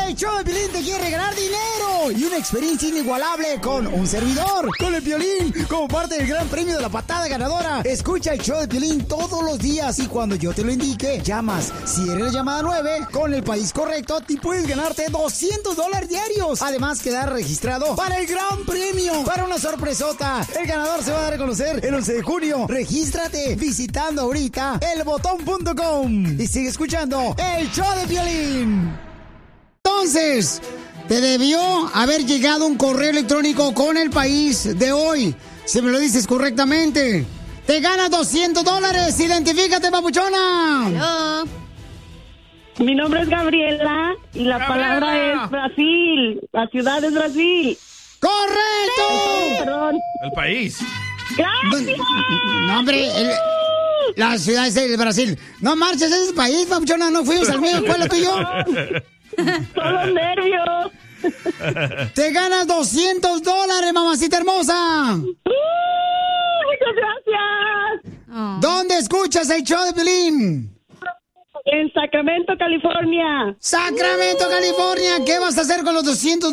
El show de Piolín te quiere regalar dinero y una experiencia inigualable con un servidor, con el Piolín, como parte del gran premio de la patada ganadora. Escucha el show de Piolín todos los días y cuando yo te lo indique, llamas. Si eres la llamada 9, con el país correcto, te puedes ganarte $200 diarios. Además, quedar registrado para el gran premio, para una sorpresota. El ganador se va a dar a conocer el 11 de junio. Regístrate visitando ahorita elbotón.com y sigue escuchando el show de Piolín. Entonces, te debió haber llegado un correo electrónico con el país de hoy. Si me lo dices correctamente, te ganas $200. Identifícate, papuchona. Hello. Mi nombre es Gabriela y la palabra es Brasil. La ciudad es Brasil. ¡Correcto! Perdón. El país. ¡Gracias! No, hombre, la ciudad es de Brasil. No marches, es el país, papuchona. No fuimos al mismo escuela tú y yo. Son los nervios. Te ganas $200, mamacita hermosa. Muchas gracias. ¿Dónde escuchas el show de Piolín? En Sacramento, California. Sacramento, California. ¿Qué vas a hacer con los $200?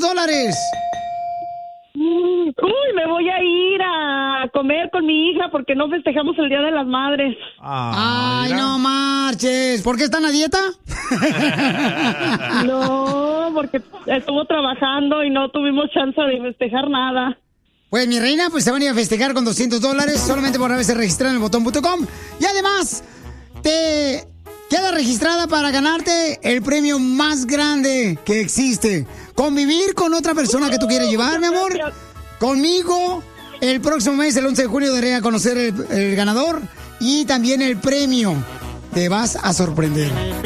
Uy, me voy a ir a comer con mi hija porque no festejamos el Día de las Madres. Ay, no marches. ¿Por qué están a dieta? No, porque estuvo trabajando y no tuvimos chance de festejar nada. Pues mi reina, pues se van a ir a festejar con $200 solamente por haberse registrado en el botón.com. Y además, te queda registrada para ganarte el premio más grande que existe. Convivir con otra persona que tú quieres llevar, mi amor. Conmigo, el próximo mes, el 11 de junio, daré a conocer el ganador y también el premio. Te vas a sorprender.